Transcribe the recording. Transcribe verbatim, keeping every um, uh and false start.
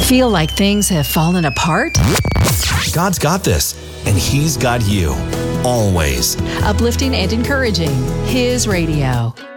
Feel like things have fallen apart? God's got this, and He's got you. Always. Uplifting and encouraging. His radio.